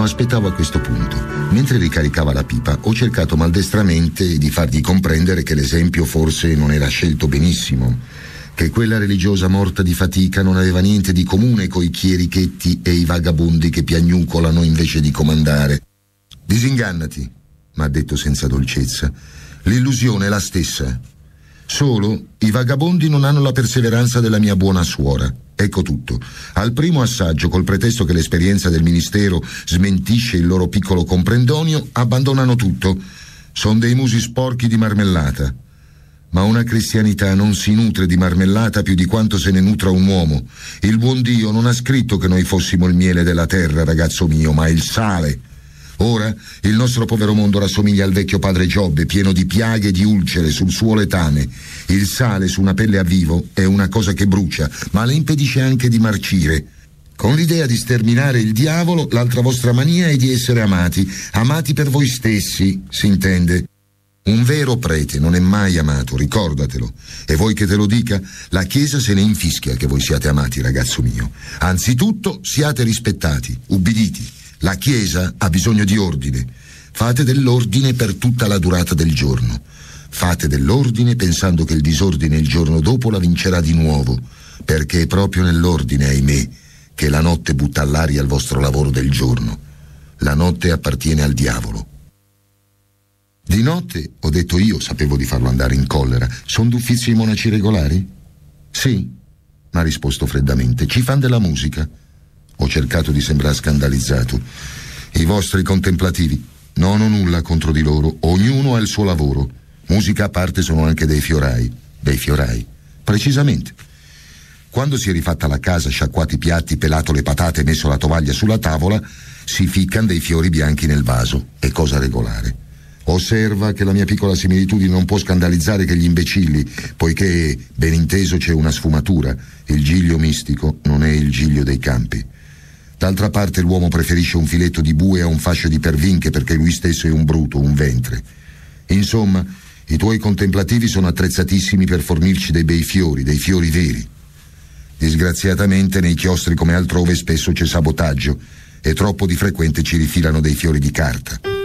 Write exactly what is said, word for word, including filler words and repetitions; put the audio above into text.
aspettavo a questo punto. Mentre ricaricava la pipa, ho cercato maldestramente di fargli comprendere che l'esempio forse non era scelto benissimo, che quella religiosa morta di fatica non aveva niente di comune coi chierichetti e i vagabondi che piagnucolano invece di comandare. Disingannati, m'ha detto senza dolcezza. L'illusione è la stessa. Solo i vagabondi non hanno la perseveranza della mia buona suora. Ecco tutto. Al primo assaggio, col pretesto che l'esperienza del ministero smentisce il loro piccolo comprendonio, abbandonano tutto. Son dei musi sporchi di marmellata. Ma una cristianità non si nutre di marmellata più di quanto se ne nutra un uomo. Il buon Dio non ha scritto che noi fossimo il miele della terra, ragazzo mio, ma il sale. Ora il nostro povero mondo rassomiglia al vecchio padre Giobbe, pieno di piaghe e di ulcere sul suo letame. Il sale su una pelle a vivo è una cosa che brucia, ma le impedisce anche di marcire. Con l'idea di sterminare il diavolo, l'altra vostra mania è di essere amati, amati per voi stessi, si intende. Un vero prete non è mai amato, ricordatelo. E vuoi che te lo dica? La Chiesa se ne infischia che voi siate amati, ragazzo mio. Anzitutto siate rispettati, ubbiditi. La Chiesa ha bisogno di ordine. Fate dell'ordine per tutta la durata del giorno. Fate dell'ordine pensando che il disordine il giorno dopo la vincerà di nuovo, perché è proprio nell'ordine, ahimè, che la notte butta all'aria il vostro lavoro del giorno. La notte appartiene al diavolo. Di notte, ho detto io, sapevo di farlo andare in collera. Son d'uffizio i monaci regolari? Sì, m'ha risposto freddamente. Ci fan della musica. Ho cercato di sembrare scandalizzato. I vostri contemplativi. Non ho nulla contro di loro. Ognuno ha il suo lavoro. Musica a parte sono anche dei fiorai. Dei fiorai? Precisamente. Quando si è rifatta la casa, sciacquati i piatti, pelato le patate e messo la tovaglia sulla tavola, si ficcan dei fiori bianchi nel vaso. È cosa regolare. Osserva che la mia piccola similitudine non può scandalizzare che gli imbecilli, poiché, ben inteso, c'è una sfumatura. Il giglio mistico non è il giglio dei campi. D'altra parte l'uomo preferisce un filetto di bue a un fascio di pervinche perché lui stesso è un bruto, un ventre. Insomma, i tuoi contemplativi sono attrezzatissimi per fornirci dei bei fiori, dei fiori veri. Disgraziatamente nei chiostri come altrove spesso c'è sabotaggio e troppo di frequente ci rifilano dei fiori di carta.